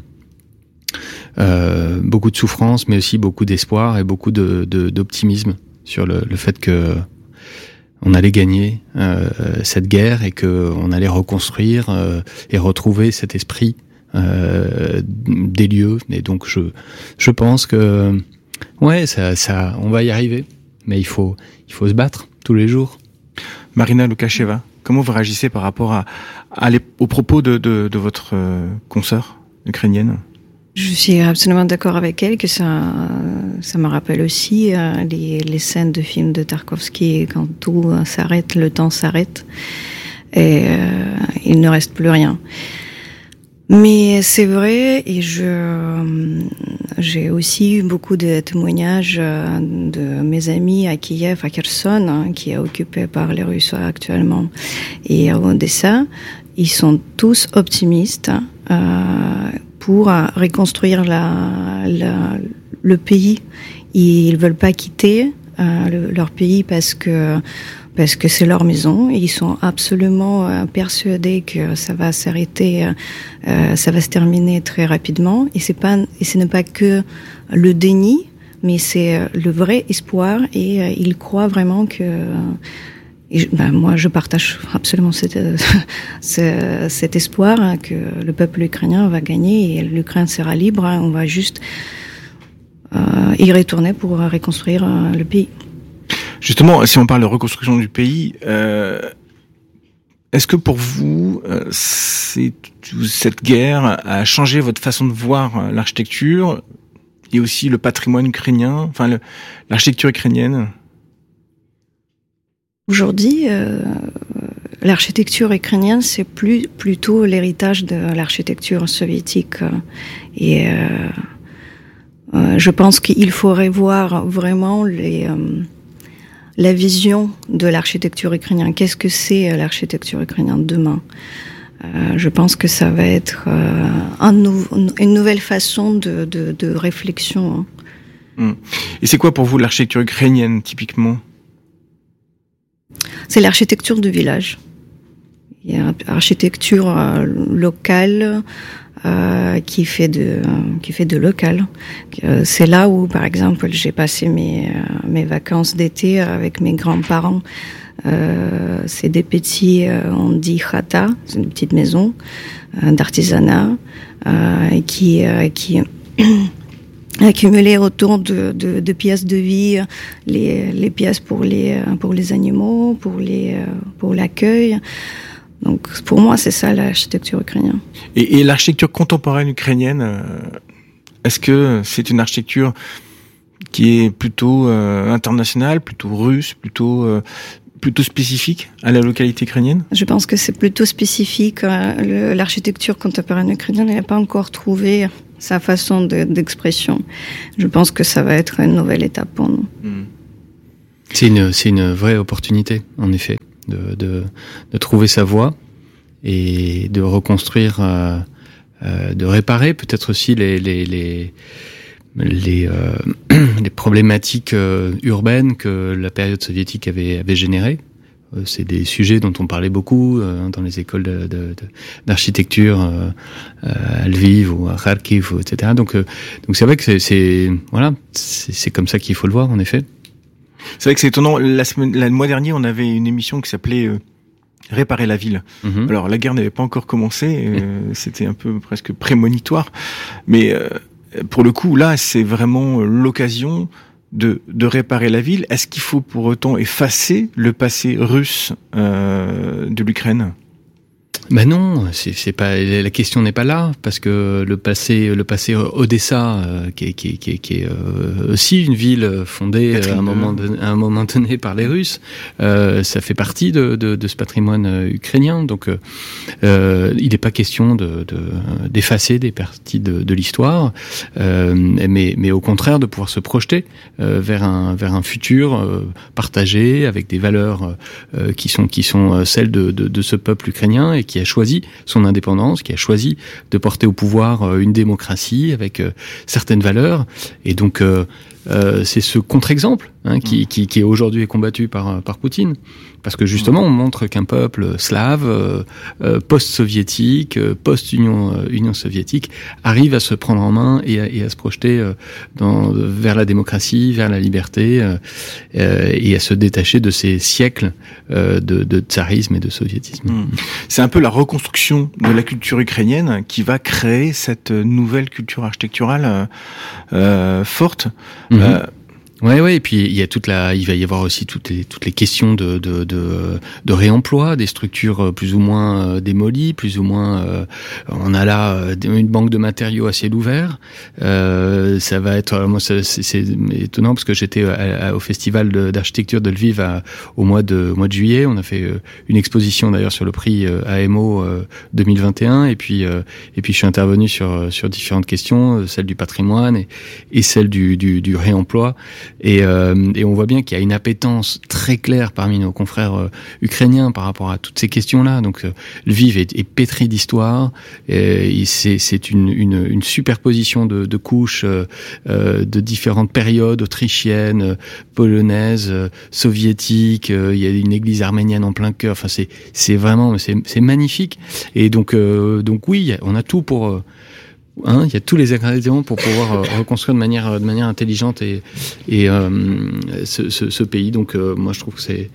Speaker 4: euh, beaucoup de souffrance, mais aussi beaucoup d'espoir et beaucoup de, de d'optimisme sur le, le fait que on allait gagner euh, cette guerre et que on allait reconstruire euh, et retrouver cet esprit euh, des lieux. Et donc je je pense que ouais, ça, ça, on va y arriver, mais il faut, il faut se battre tous les jours.
Speaker 2: Marina Lukasheva, comment vous réagissez par rapport à, à les, aux propos de, de, de votre euh, consoeur ukrainienne ?
Speaker 1: Je suis absolument d'accord avec elle que ça, ça me rappelle aussi euh, les, les scènes de films de Tarkovsky quand tout s'arrête, le temps s'arrête et euh, il ne reste plus rien. Mais c'est vrai, et je j'ai aussi eu beaucoup de témoignages de mes amis à Kiev, à Kherson, hein, qui est occupé par les Russes actuellement, et à Odessa. Ils sont tous optimistes euh, pour reconstruire la, la, le pays. Ils veulent pas quitter euh, le, leur pays parce que parce que c'est leur maison et ils sont absolument euh, persuadés que ça va s'arrêter, euh, ça va se terminer très rapidement. Et c'est pas, et ce n'est pas que le déni, mais c'est le vrai espoir et euh, ils croient vraiment que. Euh, et, ben, moi, je partage absolument cet, euh, cet espoir hein, que le peuple ukrainien va gagner et l'Ukraine sera libre. Hein, on va juste euh, y retourner pour reconstruire euh, le pays.
Speaker 2: Justement, si on parle de reconstruction du pays, euh, est-ce que pour vous, euh, c'est, cette guerre a changé votre façon de voir l'architecture et aussi le patrimoine ukrainien, enfin le, l'architecture ukrainienne ?
Speaker 1: Aujourd'hui, euh, l'architecture ukrainienne, c'est plus plutôt l'héritage de l'architecture soviétique. Et euh, euh, je pense qu'il faut revoir vraiment les... Euh, la vision de l'architecture ukrainienne. Qu'est-ce que c'est l'architecture ukrainienne demain ? euh, Je pense que ça va être euh, un nou- une nouvelle façon de, de, de réflexion.
Speaker 2: Mmh. Et c'est quoi pour vous l'architecture ukrainienne, typiquement ?
Speaker 1: C'est l'architecture du village. Il y a une architecture euh, locale euh, qui fait de euh, qui fait de local. Euh, c'est là où, par exemple, j'ai passé mes euh, mes vacances d'été avec mes grands-parents. Euh, c'est des petits, euh, on dit chata, c'est une petite maison euh, d'artisanat euh, qui euh, qui accumuler autour de, de, de pièces de vie, les, les pièces pour les, pour les animaux, pour les, pour l'accueil. Donc, pour moi, c'est ça l'architecture ukrainienne.
Speaker 2: Et, et l'architecture contemporaine ukrainienne, est-ce que c'est une architecture qui est plutôt euh, internationale, plutôt russe, plutôt euh, plutôt spécifique à la localité ukrainienne ?
Speaker 1: Je pense que c'est plutôt spécifique. Le, l'architecture contemporaine ukrainienne n'a pas encore trouvé sa façon de, d'expression. Je pense que ça va être une nouvelle étape pour nous.
Speaker 4: Mmh. C'est une, c'est une vraie opportunité, en effet, de, de, de trouver sa voie et de reconstruire, euh, euh, de réparer peut-être aussi les, les, les, les, euh, les problématiques euh, urbaines que la période soviétique avait, avait générées. C'est des sujets dont on parlait beaucoup euh, dans les écoles de, de, de, d'architecture euh, à Lviv ou à Kharkiv, et cetera. Donc, euh, donc c'est vrai que c'est, c'est voilà, c'est, c'est comme ça qu'il faut le voir, en effet.
Speaker 2: C'est vrai que c'est étonnant. La semaine, le mois dernier, on avait une émission qui s'appelait euh, Réparer la ville. Mm-hmm. Alors, la guerre n'avait pas encore commencé. Euh, c'était un peu presque prémonitoire. Mais euh, pour le coup, là, c'est vraiment l'occasion de, de réparer la ville. Est-ce qu'il faut pour autant effacer le passé russe euh, de l'Ukraine ?
Speaker 4: Ben non, c'est, c'est pas, la question n'est pas là, parce que le passé, le passé Odessa, euh, qui est, qui est, qui est, qui est euh, aussi une ville fondée à un moment, de, à un moment donné par les Russes, euh, ça fait partie de, de, de ce patrimoine ukrainien. Donc, euh, il n'est pas question de, de, d'effacer des parties de, de l'histoire, euh, mais, mais au contraire de pouvoir se projeter euh, vers un, vers un futur euh, partagé avec des valeurs euh, qui sont, qui sont celles de, de, de ce peuple ukrainien et qui a choisi son indépendance, qui a choisi de porter au pouvoir une démocratie avec certaines valeurs. Et donc, euh, euh, c'est ce contre-exemple hein, qui, qui, qui aujourd'hui est combattu par, par Poutine. Parce que justement, on montre qu'un peuple slave, euh, euh, post-soviétique, euh, post-Union euh, Union soviétique, arrive à se prendre en main et à, et à se projeter euh, dans, vers la démocratie, vers la liberté, euh, euh, et à se détacher de ces siècles euh, de, de tsarisme et de soviétisme.
Speaker 2: Mmh. C'est un peu la reconstruction de la culture ukrainienne qui va créer cette nouvelle culture architecturale euh, forte.
Speaker 4: Mmh. Euh, Ouais, ouais, et puis il y a toute la, il va y avoir aussi toutes les toutes les questions de de de, de réemploi des structures plus ou moins démolies, plus ou moins. Euh, on a là une banque de matériaux à ciel ouvert. Euh, ça va être, moi, c'est, c'est étonnant parce que j'étais à, à, au festival de, d'architecture de Lviv à, au mois de au mois de juillet. On a fait une exposition d'ailleurs sur le prix A M O deux mille vingt et un, et puis et puis je suis intervenu sur sur différentes questions, celle du patrimoine et, et celle du du, du réemploi. Et, euh, et on voit bien qu'il y a une appétence très claire parmi nos confrères euh, ukrainiens par rapport à toutes ces questions-là. Donc, euh, Lviv est, est pétri d'histoire. Et c'est, c'est une, une, une superposition de, de couches euh, euh, de différentes périodes autrichiennes, euh, polonaises, euh, soviétiques. Euh, il y a une église arménienne en plein cœur. Enfin, c'est, c'est vraiment, c'est, c'est magnifique. Et donc, euh, donc oui, on a tout pour. Euh, Hein, il y a tous les ingrédients pour pouvoir euh, reconstruire de manière de manière intelligente et et euh, ce, ce, ce pays. Donc euh, moi je trouve que c'est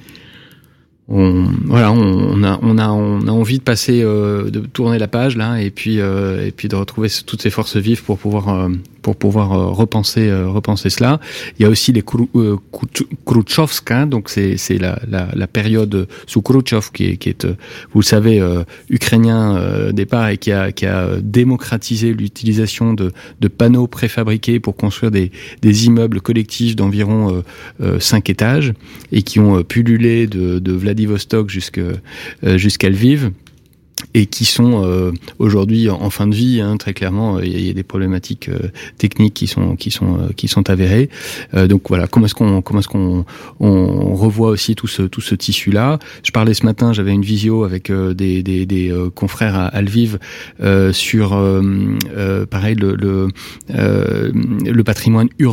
Speaker 4: on voilà on, on a on a on a envie de passer euh, de tourner la page là et puis euh, et puis de retrouver toutes ces forces vives pour pouvoir euh, pour pouvoir euh, repenser euh, repenser cela. Il y a aussi les Khrouchtchovska, donc c'est c'est la la la période sous Khrouchtchev qui est qui est vous le savez euh, ukrainien euh, départ et qui a qui a démocratisé l'utilisation de de panneaux préfabriqués pour construire des des immeubles collectifs d'environ euh, euh, cinq étages et qui ont euh, pullulé de de Vladivostok jusqu'à euh, jusqu'à Lviv. Et qui sont euh, aujourd'hui en fin de vie, hein, très clairement. Il y, y a des problématiques euh, techniques qui sont qui sont euh, qui sont avérées. Euh, donc voilà, comment est-ce qu'on comment est-ce qu'on on revoit aussi tout ce tout ce tissu-là. Je parlais ce matin, j'avais une visio avec euh, des des, des euh, confrères à, à Lviv euh, sur euh, euh, pareil le le, euh, le patrimoine urbain.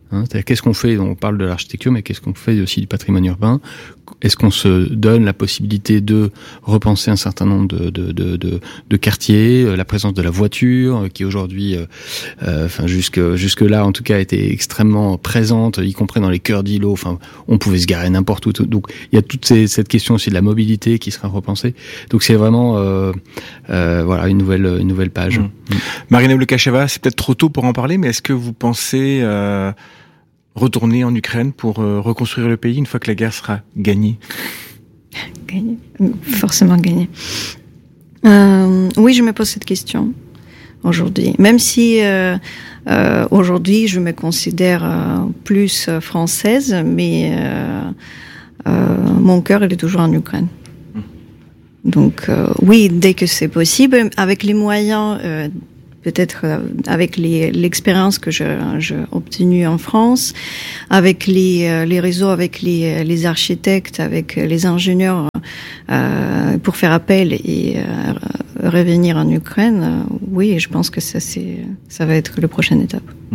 Speaker 4: Hein, c'est-à-dire qu'est-ce qu'on fait, on parle de l'architecture, mais qu'est-ce qu'on fait aussi du patrimoine urbain? Est-ce qu'on se donne la possibilité de repenser un certain nombre de, de, de, de, de quartiers, la présence de la voiture, qui aujourd'hui, euh, euh, enfin jusque jusque là en tout cas, était extrêmement présente, y compris dans les cœurs d'îlots. Enfin, on pouvait se garer n'importe où. Donc, il y a toute ces, cette question aussi de la mobilité qui sera repensée. Donc, c'est vraiment euh, euh, voilà une nouvelle une nouvelle page.
Speaker 2: Mmh. Mmh. Marina Blekacheva, c'est peut-être trop tôt pour en parler, mais est-ce que vous pensez euh, retourner en Ukraine pour euh, reconstruire le pays une fois que la guerre sera gagnée?
Speaker 1: Gagnée, forcément gagnée. Euh, oui, je me pose cette question aujourd'hui. Même si euh, euh, aujourd'hui je me considère euh, plus française, mais euh, euh, mon cœur il est toujours en Ukraine. Donc euh, oui, dès que c'est possible, avec les moyens. Euh, peut-être euh, avec les, l'expérience que je, j'ai obtenue en France, avec les, euh, les réseaux, avec les, les architectes, avec les ingénieurs, euh, pour faire appel et euh, revenir en Ukraine, euh, oui, je pense que ça, c'est, ça va être la prochaine étape. Mmh.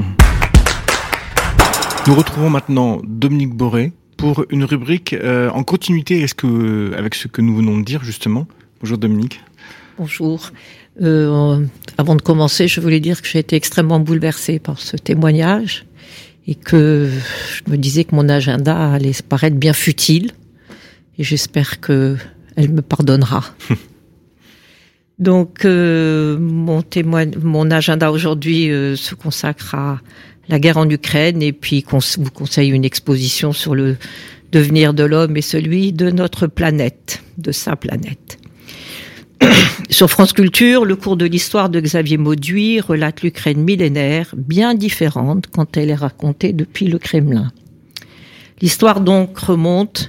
Speaker 2: Nous retrouvons maintenant Dominique Boré pour une rubrique euh, en continuité est-ce que, avec ce que nous venons de dire justement. Bonjour Dominique.
Speaker 7: Bonjour. Euh, avant de commencer, je voulais dire que j'ai été extrêmement bouleversée par ce témoignage et que je me disais que mon agenda allait paraître bien futile et j'espère que elle me pardonnera. Donc, euh, mon témoigne, mon agenda aujourd'hui euh, se consacre à la guerre en Ukraine et puis qu'on vous conseille une exposition sur le devenir de l'homme et celui de notre planète, de sa planète. Sur France Culture, le cours de l'histoire de Xavier Mauduit relate l'Ukraine millénaire, bien différente quand elle est racontée depuis le Kremlin. L'histoire donc remonte...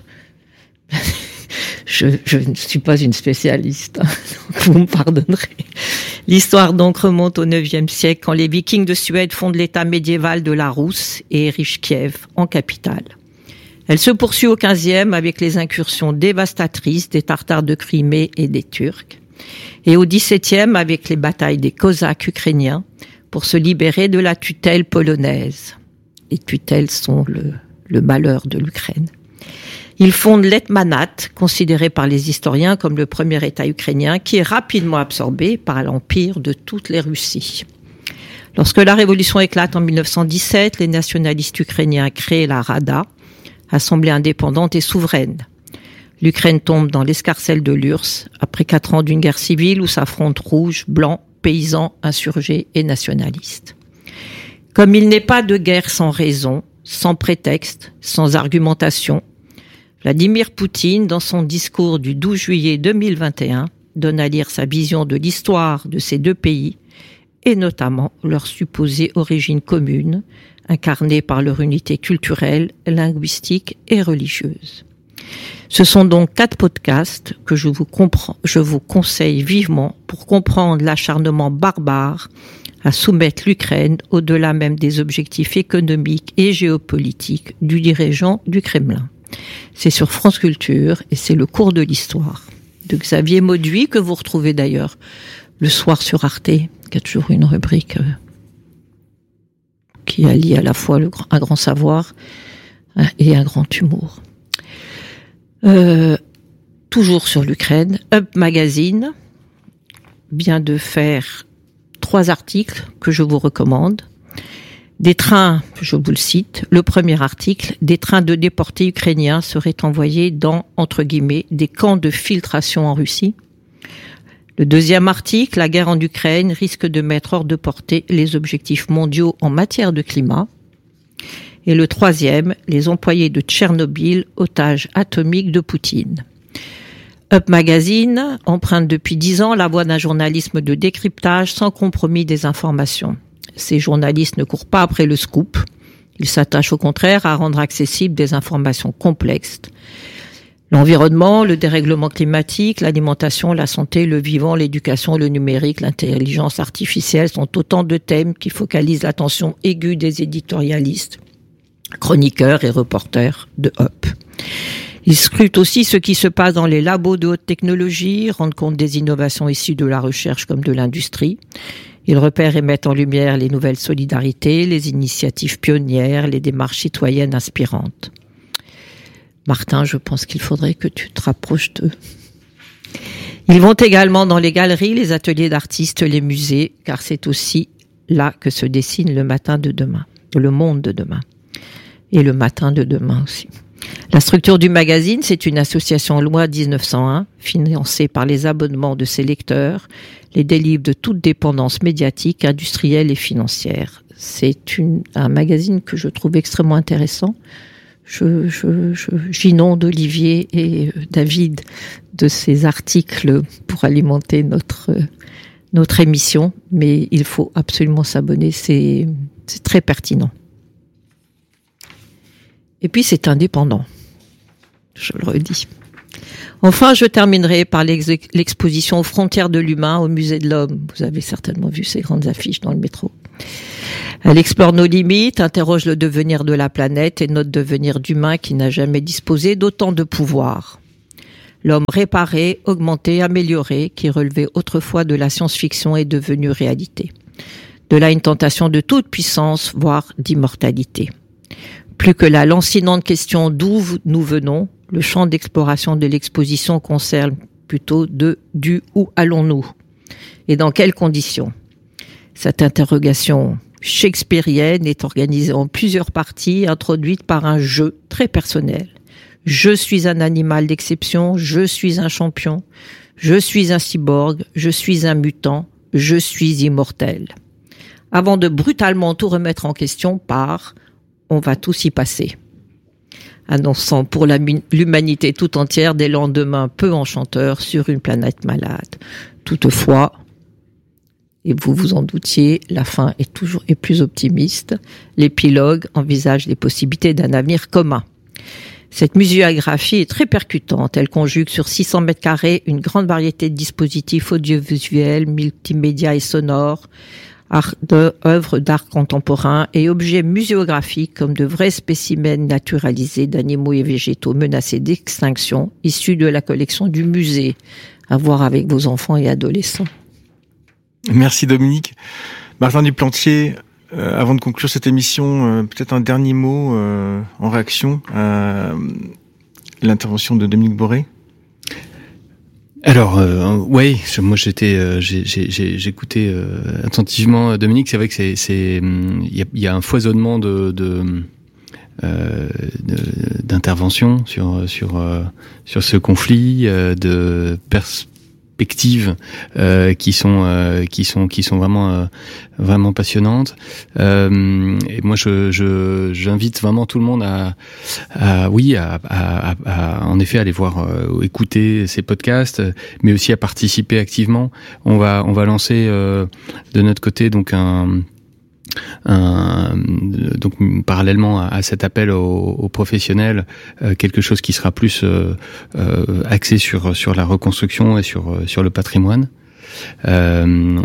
Speaker 7: je, je ne suis pas une spécialiste, hein, vous me pardonnerez. L'histoire donc remonte au neuvième siècle quand les Vikings de Suède fondent l'état médiéval de la Rousse et érigent Kiev en capitale. Elle se poursuit au quinzième avec les incursions dévastatrices des Tartares de Crimée et des Turcs. Et au dix-septième avec les batailles des Cosaques ukrainiens pour se libérer de la tutelle polonaise. Les tutelles sont le, le malheur de l'Ukraine. Ils fondent l'Hetmanat, considéré par les historiens comme le premier État ukrainien, qui est rapidement absorbé par l'empire de toutes les Russies. Lorsque la révolution éclate en mille neuf cent dix-sept, les nationalistes ukrainiens créent la Rada, assemblée indépendante et souveraine. L'Ukraine tombe dans l'escarcelle de l'U R S S après quatre ans d'une guerre civile où s'affrontent rouges, blancs, paysans, insurgés et nationalistes. Comme il n'est pas de guerre sans raison, sans prétexte, sans argumentation, Vladimir Poutine, dans son discours du douze juillet deux mille vingt et un, donne à lire sa vision de l'histoire de ces deux pays et notamment leur supposée origine commune, incarnée par leur unité culturelle, linguistique et religieuse. Ce sont donc quatre podcasts que je vous, comprends, je vous conseille vivement pour comprendre l'acharnement barbare à soumettre l'Ukraine au-delà même des objectifs économiques et géopolitiques du dirigeant du Kremlin. C'est sur France Culture et c'est le cours de l'histoire de Xavier Mauduit que vous retrouvez d'ailleurs le soir sur Arte, qui a toujours une rubrique qui allie à la fois le, un grand savoir et un grand humour. Euh, toujours sur l'Ukraine, Up Magazine vient de faire trois articles que je vous recommande. Des trains, je vous le cite, le premier article, des trains de déportés ukrainiens seraient envoyés dans, entre guillemets, des camps de filtration en Russie. Le deuxième article, la guerre en Ukraine risque de mettre hors de portée les objectifs mondiaux en matière de climat. Et le troisième, les employés de Tchernobyl, otages atomiques de Poutine. Up Magazine emprunte depuis dix ans la voie d'un journalisme de décryptage sans compromis des informations. Ces journalistes ne courent pas après le scoop. Ils s'attachent au contraire à rendre accessibles des informations complexes. L'environnement, le dérèglement climatique, l'alimentation, la santé, le vivant, l'éducation, le numérique, l'intelligence artificielle sont autant de thèmes qui focalisent l'attention aiguë des éditorialistes, chroniqueurs et reporters de Up. Ils scrutent aussi ce qui se passe dans les labos de haute technologie, rendent compte des innovations issues de la recherche comme de l'industrie. Ils repèrent et mettent en lumière les nouvelles solidarités, les initiatives pionnières, les démarches citoyennes inspirantes. Martin, je pense qu'il faudrait que tu te rapproches d'eux. Ils vont également dans les galeries, les ateliers d'artistes, les musées, car c'est aussi là que se dessine le matin de demain, le monde de demain, et le matin de demain aussi. La structure du magazine, c'est une association loi dix-neuf cent un, financée par les abonnements de ses lecteurs, les délivre de toute dépendance médiatique, industrielle et financière. C'est une, un magazine que je trouve extrêmement intéressant. Je, je, je, j'inonde Olivier et David de ces articles pour alimenter notre, notre émission, mais il faut absolument s'abonner, c'est, c'est très pertinent. Et puis c'est indépendant, je le redis. Enfin, je terminerai par l'ex- l'exposition aux frontières de l'humain au Musée de l'Homme. Vous avez certainement vu ces grandes affiches dans le métro. Elle explore nos limites, interroge le devenir de la planète et notre devenir d'humain qui n'a jamais disposé d'autant de pouvoir. L'homme réparé, augmenté, amélioré, qui relevait autrefois de la science-fiction est devenu réalité. De là une tentation de toute puissance, voire d'immortalité. Plus que la lancinante question d'où nous venons, le champ d'exploration de l'exposition concerne plutôt de du où allons-nous et dans quelles conditions. Cette interrogation shakespearienne est organisée en plusieurs parties, introduite par un jeu très personnel. Je suis un animal d'exception, je suis un champion, je suis un cyborg, je suis un mutant, je suis immortel. Avant de brutalement tout remettre en question par « on va tous y passer », annonçant pour la, l'humanité tout entière des lendemains peu enchanteurs sur une planète malade. Toutefois, et vous vous en doutiez, la fin est toujours est plus optimiste. L'épilogue envisage les possibilités d'un avenir commun. Cette muséographie est très percutante. Elle conjugue sur six cents mètres carrés une grande variété de dispositifs audiovisuels, multimédia et sonores, art de, œuvres d'art contemporain et objets muséographiques comme de vrais spécimens naturalisés d'animaux et végétaux menacés d'extinction, issus de la collection du musée, à voir avec vos enfants et adolescents.
Speaker 2: Merci Dominique. Martin Duplantier, euh, avant de conclure cette émission, euh, peut-être un dernier mot euh, en réaction à l'intervention de Dominique Boré.
Speaker 4: Alors, euh, ouais, moi j'étais, euh, j'ai, j'ai, j'écoutais euh, attentivement Dominique. C'est vrai que c'est, c'est, il y a, y a un foisonnement de, de, euh, de d'interventions sur sur euh, sur ce conflit, euh, de perspectives euh, qui sont euh, qui sont qui sont vraiment euh, vraiment passionnantes. Euh, et moi, je, je j'invite vraiment tout le monde à, à oui, à, à, à, à en effet aller voir, euh, écouter ces podcasts, mais aussi à participer activement. On va on va lancer euh, de notre côté donc un Un, donc parallèlement à, à cet appel aux, aux professionnels, euh, quelque chose qui sera plus euh, euh, axé sur sur la reconstruction et sur sur le patrimoine. Euh,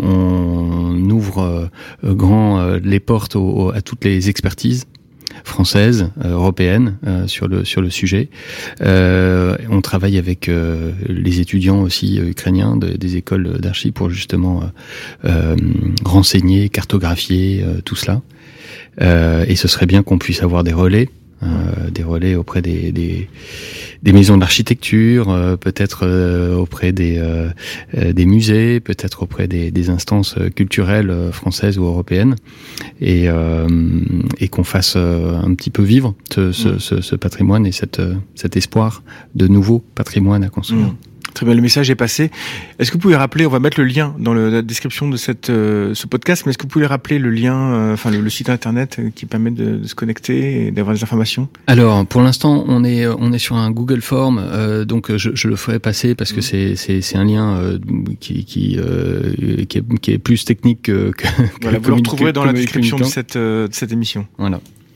Speaker 4: on ouvre euh, grand euh, les portes au, à toutes les expertises françaises, euh, européennes euh, sur le sur le sujet. Euh, on travaille avec euh, les étudiants aussi euh, ukrainiens de, des écoles d'archi pour justement euh, euh, renseigner, cartographier euh, tout cela. Euh, et ce serait bien qu'on puisse avoir des relais, euh, des relais auprès des, des des maisons d'architecture, euh, peut-être euh, auprès des euh, des musées, peut-être auprès des, des instances culturelles françaises ou européennes, et euh, et qu'on fasse euh, un petit peu vivre ce, ce, ce, ce patrimoine et cette cet espoir de nouveau patrimoine à construire. Mmh.
Speaker 2: Très bien, le message est passé. Est-ce que vous pouvez rappeler, on va mettre le lien dans le, la description de cette, euh, ce podcast, mais est-ce que vous pouvez rappeler le lien, euh, enfin le, le site internet qui permet de, de se connecter et d'avoir des informations?
Speaker 4: Alors, pour l'instant, on est on est sur un Google Form, euh, donc je, je le ferai passer parce que mmh. c'est c'est c'est un lien euh, qui qui, euh, qui est qui est plus technique que. que
Speaker 2: voilà,
Speaker 4: que
Speaker 2: vous le retrouverez dans la description de cette euh, de cette émission.
Speaker 4: Voilà.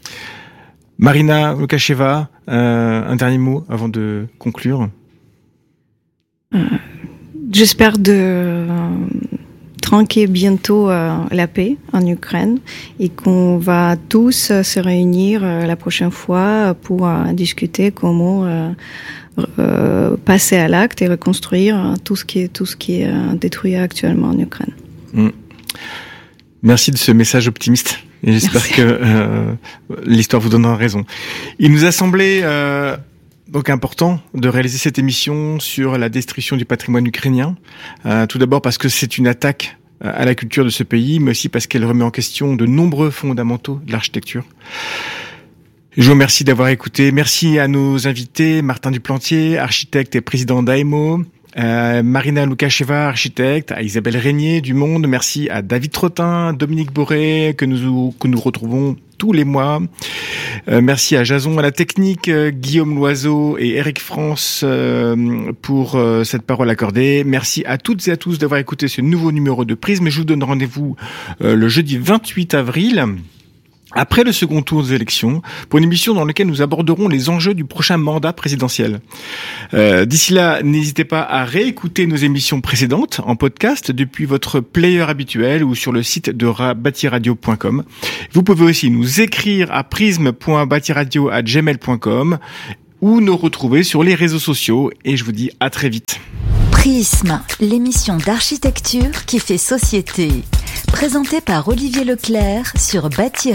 Speaker 2: Marina Lukasheva, euh, un dernier mot avant de conclure.
Speaker 1: Euh, j'espère de euh, tronquer bientôt euh, la paix en Ukraine et qu'on va tous euh, se réunir euh, la prochaine fois pour euh, discuter comment euh, euh, passer à l'acte et reconstruire tout ce qui est, tout ce qui est euh, détruit actuellement en Ukraine.
Speaker 2: Mmh. Merci de ce message optimiste. Et j'espère Merci. que euh, l'histoire vous donnera raison. Il nous a semblé euh, donc important de réaliser cette émission sur la destruction du patrimoine ukrainien. Euh, tout d'abord parce que c'est une attaque à la culture de ce pays, mais aussi parce qu'elle remet en question de nombreux fondamentaux de l'architecture. Je vous remercie d'avoir écouté. Merci à nos invités, Martin Duplantier, architecte et président d'A M O, euh, Marina Loukacheva, architecte, à Isabelle Régnier du Monde. Merci à David Trottin, Dominique Boré, que nous, que nous retrouvons tous les mois. Euh, merci à Jason à la technique, euh, Guillaume Loiseau et Eric France euh, pour euh, cette parole accordée. Merci à toutes et à tous d'avoir écouté ce nouveau numéro de Prisme. Je vous donne rendez-vous euh, le jeudi vingt-huit avril. Après le second tour des élections, pour une émission dans laquelle nous aborderons les enjeux du prochain mandat présidentiel. Euh, d'ici là, n'hésitez pas à réécouter nos émissions précédentes en podcast depuis votre player habituel ou sur le site de bâti radio point com. Vous pouvez aussi nous écrire à prisme point bâti radio arobase gmail point com ou nous retrouver sur les réseaux sociaux et je vous dis à très vite.
Speaker 8: Prisme, l'émission d'architecture qui fait société. Présentée par Olivier Leclerc sur Bâti